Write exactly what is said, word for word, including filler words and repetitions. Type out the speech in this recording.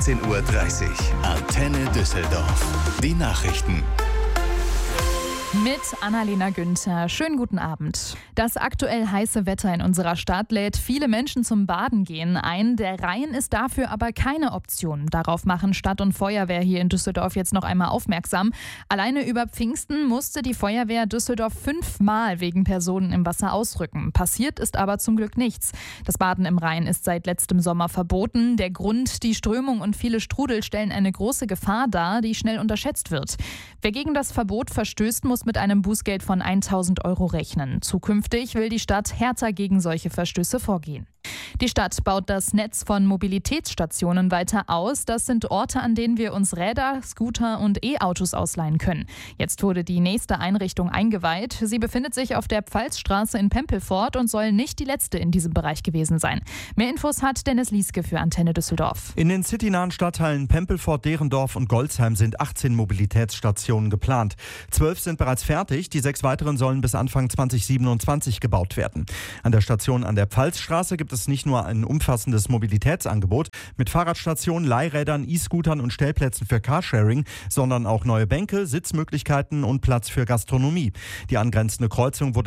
zehn Uhr dreißig. Antenne Düsseldorf. Die Nachrichten. Mit Annalena Günther. Schönen guten Abend. Das aktuell heiße Wetter in unserer Stadt lädt viele Menschen zum Baden gehen ein. Der Rhein ist dafür aber keine Option. Darauf machen Stadt und Feuerwehr hier in Düsseldorf jetzt noch einmal aufmerksam. Alleine über Pfingsten musste die Feuerwehr Düsseldorf fünfmal wegen Personen im Wasser ausrücken. Passiert ist aber zum Glück nichts. Das Baden im Rhein ist seit letztem Sommer verboten. Der Grund, die Strömung und viele Strudel stellen eine große Gefahr dar, die schnell unterschätzt wird. Wer gegen das Verbot verstößt, muss mit einem Bußgeld von tausend Euro rechnen. Zukünftig will die Stadt härter gegen solche Verstöße vorgehen. Die Stadt baut das Netz von Mobilitätsstationen weiter aus. Das sind Orte, an denen wir uns Räder, Scooter und E-Autos ausleihen können. Jetzt wurde die nächste Einrichtung eingeweiht. Sie befindet sich auf der Pfalzstraße in Pempelfort und soll nicht die letzte in diesem Bereich gewesen sein. Mehr Infos hat Dennis Lieske für Antenne Düsseldorf. In den citynahen Stadtteilen Pempelfort, Derendorf und Golzheim sind achtzehn Mobilitätsstationen geplant. Zwölf sind bereits fertig, die sechs weiteren sollen bis Anfang zwanzig siebenundzwanzig gebaut werden. An der Station an der Pfalzstraße gibt es nicht nur ein umfassendes Mobilitätsangebot mit Fahrradstationen, Leihrädern, E-Scootern und Stellplätzen für Carsharing, sondern auch neue Bänke, Sitzmöglichkeiten und Platz für Gastronomie. Die angrenzende Kreuzung wurde